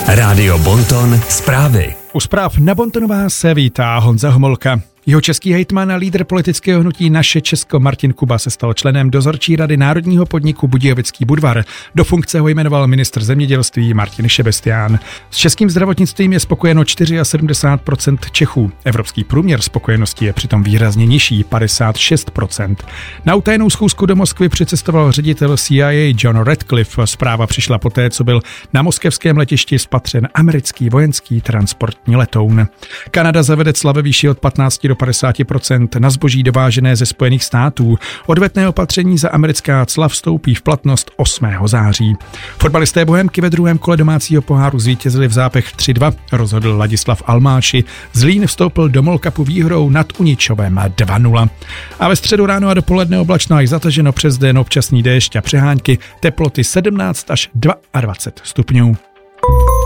Rádio Bonton zprávy. U zpráv na Bontonu vás se vítá Honza Homolka. Jeho český hejtman a lídr politického hnutí Naše Česko Martin Kuba se stal členem dozorčí rady národního podniku Budějovický Budvar. Do funkce ho jmenoval ministr zemědělství Martin Šebestián. S českým zdravotnictvím je spokojeno 74% Čechů. Evropský průměr spokojenosti je přitom výrazně nižší, 56%. Na utajenou schůzku do Moskvy přicestoval ředitel CIA John Ratcliffe. Zpráva přišla poté, co byl na moskevském letišti spatřen americký vojenský transportní letoun. Kanada zavede cla ve výši od 15 do 50% na zboží dovážené ze Spojených států. Odvetné opatření za americká cla vstoupí v platnost 8. září. Fotbalisté Bohemky ve druhém kole domácího poháru zvítězili v zápech 3-2, rozhodl Ladislav Almáši. Zlín vstoupil do MOL Cupu výhrou nad Uničovem 2-0. A ve středu ráno a dopoledne oblačno až zataženo přes den, občasný déšť a přehánky, teploty 17 až 22 stupňů.